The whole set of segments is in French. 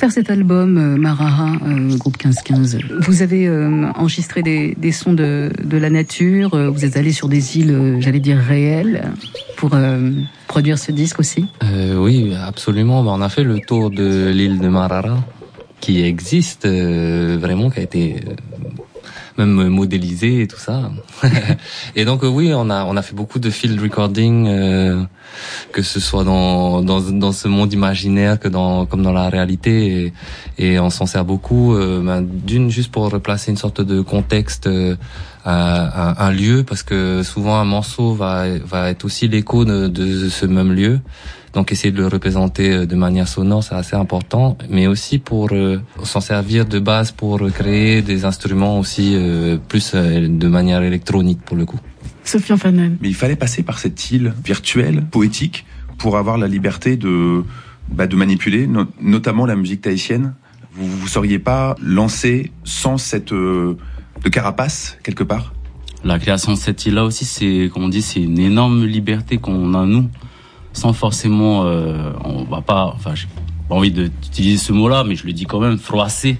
faire cet album Marara, groupe 1515, vous avez enregistré des sons de la nature, vous êtes allé sur des îles, j'allais dire réelles, pour produire ce disque aussi? Oui, absolument. On a fait le tour de l'île de Marara, qui existe vraiment, qui a été même modélisé et tout ça. Et donc oui, on a fait beaucoup de field recording, que ce soit dans ce monde imaginaire que comme dans la réalité, et on s'en sert beaucoup d'une juste pour replacer une sorte de contexte à un lieu, parce que souvent un morceau va être aussi l'écho de ce même lieu. Donc essayer de le représenter de manière sonore, c'est assez important, mais aussi pour s'en servir de base pour créer des instruments aussi plus de manière électronique pour le coup. Sofiane Fanel. Mais il fallait passer par cette île virtuelle, poétique, pour avoir la liberté de manipuler, notamment la musique tahitienne. Vous seriez pas lancé sans cette de carapace quelque part? La création de cette île-là aussi, c'est, comme on dit, c'est une énorme liberté qu'on a nous. Sans forcément, on va pas, enfin, j'ai pas envie d'utiliser ce mot-là, mais je le dis quand même, froisser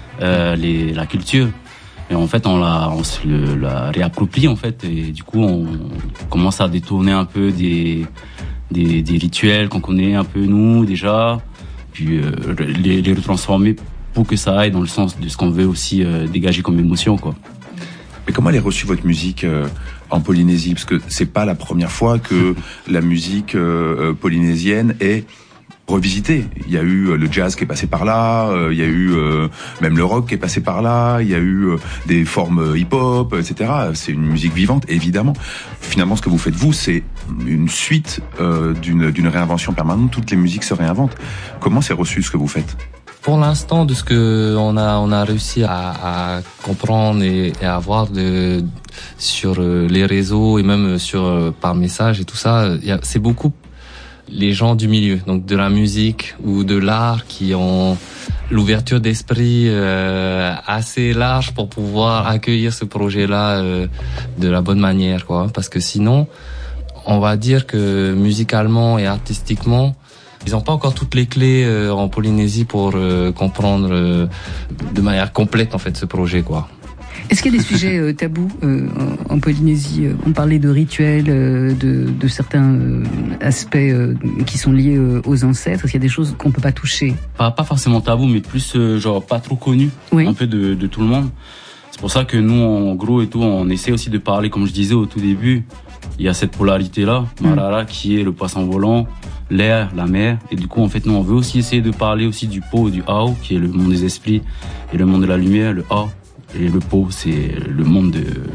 la culture. Et en fait, on se la réapproprie en fait, et du coup, on commence à détourner un peu des rituels qu'on connaît un peu nous déjà, puis les retransformer pour que ça aille dans le sens de ce qu'on veut aussi dégager comme émotion, quoi. Mais comment elle est reçue votre musique en Polynésie? Parce que c'est pas la première fois que la musique polynésienne est revisitée. Il y a eu le jazz qui est passé par là, il y a eu même le rock qui est passé par là, il y a eu des formes hip-hop, etc. C'est une musique vivante, évidemment. Finalement, ce que vous faites, vous, c'est une suite d'une réinvention permanente. Toutes les musiques se réinventent. Comment c'est reçu ce que vous faites? Pour l'instant, de ce que on a réussi à comprendre et à voir sur les réseaux et même par message et tout ça, c'est beaucoup les gens du milieu, donc de la musique ou de l'art, qui ont l'ouverture d'esprit assez large pour pouvoir accueillir ce projet-là de la bonne manière, quoi. Parce que sinon, on va dire que musicalement et artistiquement, ils n'ont pas encore toutes les clés en Polynésie pour comprendre de manière complète en fait ce projet, quoi. Est-ce qu'il y a des sujets tabous en Polynésie? On parlait de rituels, de certains aspects qui sont liés aux ancêtres. Est-ce qu'il y a des choses qu'on peut pas toucher? Pas forcément tabou, mais plus genre pas trop connu, oui, un peu de tout le monde. C'est pour ça que nous, en gros et tout, on essaie aussi de parler, comme je disais au tout début, il y a cette polarité-là, Marara, qui est le poisson volant, l'air, la mer, et du coup, en fait, nous, on veut aussi essayer de parler aussi du Po, du Ao, qui est le monde des esprits, et le monde de la lumière, le A, et le Po, c'est le monde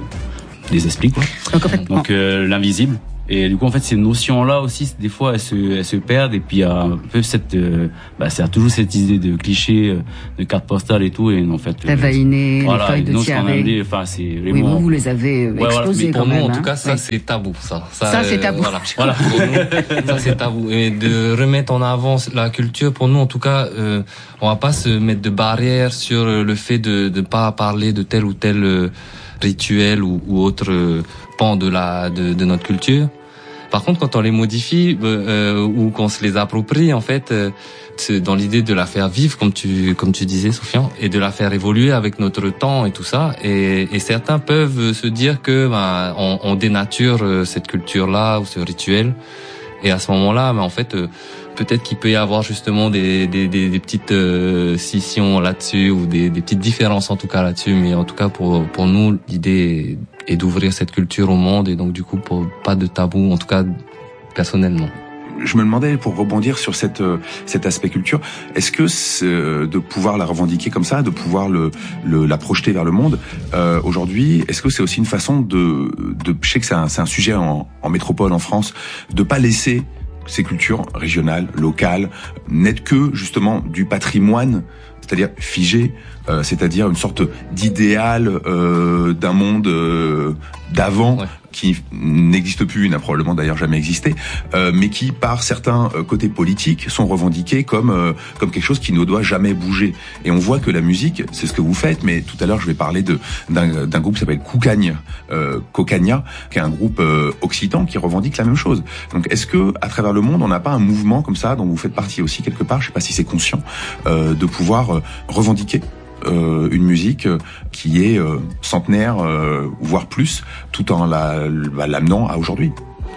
des esprits, quoi. Donc, l'invisible. Et du coup, en fait, ces notions-là aussi, des fois, elles se perdent. Et puis, il y a un peu c'est toujours cette idée de cliché, de carte postale et tout. Et en fait, la vaïnée, voilà, les feuilles de tiare. Enfin, c'est vraiment. Oui, vous les avez explosées, mais pour quand nous, même. en tout cas, ça, c'est tabou, ça. Ça, c'est tabou. Voilà. Pour nous, ça, c'est tabou. Et de remettre en avant la culture, pour nous, en tout cas, on va pas se mettre de barrière sur le fait de pas parler de tel ou tel rituel ou autre pan de notre culture. Par contre, quand on les modifie ou qu'on se les approprie, en fait, c'est dans l'idée de la faire vivre, comme tu disais, Sofiane, et de la faire évoluer avec notre temps et tout ça. Et certains peuvent se dire que on dénature cette culture-là ou ce rituel. Et à ce moment-là, en fait, peut-être qu'il peut y avoir justement des petites scissions là-dessus ou des petites différences en tout cas là-dessus. Mais en tout cas, pour nous, l'idée est d'ouvrir cette culture au monde, et donc du coup, pas de tabou, en tout cas personnellement. Je me demandais, pour rebondir sur cet aspect culture, est-ce que de pouvoir la revendiquer comme ça, de pouvoir la projeter vers le monde, aujourd'hui, est-ce que c'est aussi une façon je sais que c'est un sujet en métropole, en France, de pas laisser ces cultures régionales, locales, n'être que justement du patrimoine, c'est-à-dire figé, c'est-à-dire une sorte d'idéal d'un monde d'avant. Ouais. Qui n'existe plus, n'a probablement d'ailleurs jamais existé, mais qui, par certains côtés politiques, sont revendiqués comme quelque chose qui ne doit jamais bouger. Et on voit que la musique, c'est ce que vous faites, mais tout à l'heure je vais parler d'un groupe qui s'appelle Cocagna, qui est un groupe occitan qui revendique la même chose. Donc est-ce que à travers le monde, on n'a pas un mouvement comme ça, dont vous faites partie aussi quelque part, je sais pas si c'est conscient, de pouvoir revendiquer une musique qui est centenaire, voire plus, tout en l'amenant à aujourd'hui.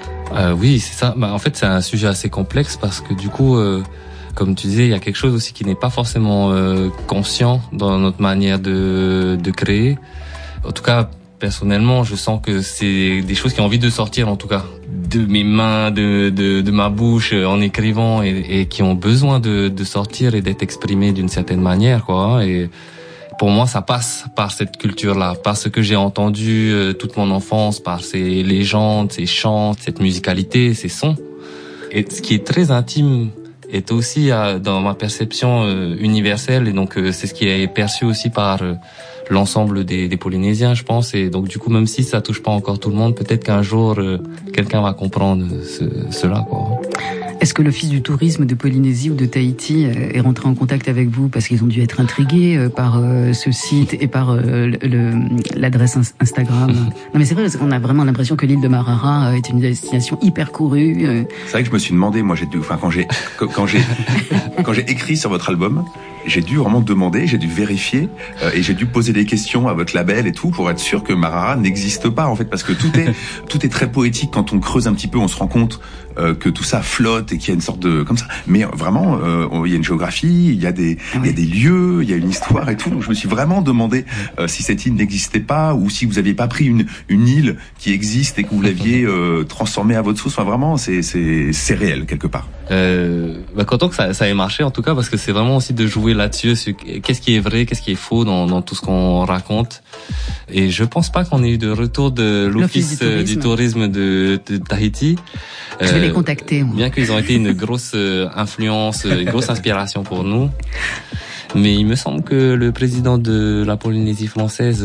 Oui, c'est ça. En fait, c'est un sujet assez complexe parce que du coup, comme tu disais, il y a quelque chose aussi qui n'est pas forcément conscient dans notre manière de créer. En tout cas, personnellement, je sens que c'est des choses qui ont envie de sortir, en tout cas, de mes mains, de ma bouche en écrivant et qui ont besoin de sortir et d'être exprimées d'une certaine manière, quoi. Et pour moi, ça passe par cette culture-là, par ce que j'ai entendu toute mon enfance, par ces légendes, ces chants, cette musicalité, ces sons. Et ce qui est très intime est aussi dans ma perception universelle, et donc c'est ce qui est perçu aussi par l'ensemble des Polynésiens, je pense. Et donc du coup, même si ça touche pas encore tout le monde, peut-être qu'un jour quelqu'un va comprendre cela, quoi. Est-ce que l'Office du tourisme de Polynésie ou de Tahiti est rentré en contact avec vous parce qu'ils ont dû être intrigués par ce site et par l'adresse Instagram? Non mais c'est vrai, on a vraiment l'impression que l'île de Marara est une destination hyper courue. C'est vrai que je me suis demandé, moi quand j'ai écrit sur votre album, j'ai dû vraiment demander, j'ai dû vérifier et j'ai dû poser des questions à votre label et tout pour être sûr que Marara n'existe pas en fait, parce que tout est très poétique. Quand on creuse un petit peu, on se rend compte que tout ça flotte et qu'il y a une sorte de comme ça. Mais vraiment, il y a une géographie, il y a des lieux, il y a une histoire et tout. Donc je me suis vraiment demandé si cette île n'existait pas ou si vous aviez pas pris une île qui existe et que vous l'aviez transformée à votre sauce. Enfin vraiment, c'est réel quelque part. Content que ça ait marché en tout cas, parce que c'est vraiment aussi de jouer là-dessus, sur qu'est-ce qui est vrai, qu'est-ce qui est faux dans tout ce qu'on raconte. Et je pense pas qu'on ait eu de retour de l'Office du tourisme de Tahiti. Je vais les contacter. Bien qu'ils ont été une grosse influence, une grosse inspiration pour nous. Mais il me semble que le président de la Polynésie française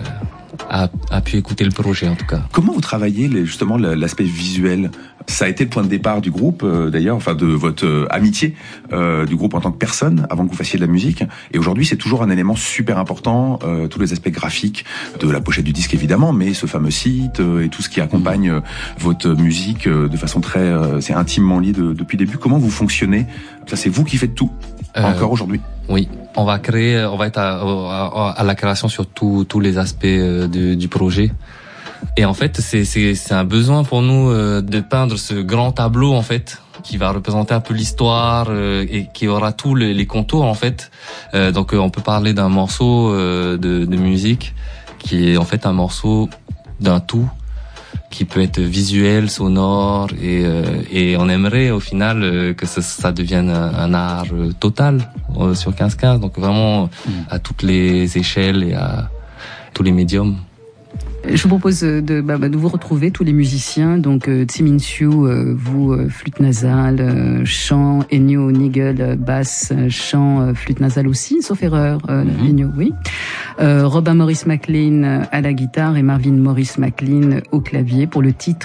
a pu écouter le projet en tout cas. Comment vous travaillez justement l'aspect visuel? Ça a été le point de départ du groupe, d'ailleurs, enfin de votre amitié du groupe en tant que personne, avant que vous fassiez de la musique. Et aujourd'hui, c'est toujours un élément super important, tous les aspects graphiques de la pochette du disque évidemment, mais ce fameux site et tout ce qui accompagne votre musique de façon très, c'est intimement lié depuis le début. Comment vous fonctionnez? Ça, c'est vous qui faites tout encore aujourd'hui? Oui, on va être à la création sur tous les aspects du projet. Et en fait, c'est un besoin pour nous de peindre ce grand tableau en fait qui va représenter un peu l'histoire et qui aura tous les contours en fait. Donc on peut parler d'un morceau de musique qui est en fait un morceau d'un tout qui peut être visuel, sonore et on aimerait au final que ça devienne un art total sur 15-15. Donc vraiment à toutes les échelles et à tous les médiums. Je vous propose de vous retrouver, tous les musiciens, donc Tsimin Siu, vous, flûte nasale, chant, Ennio Nigel, basse, chant, flûte nasale aussi, sauf erreur, Ennio, oui. Robin Morris McLean à la guitare et Marvin Morris McLean au clavier pour le titre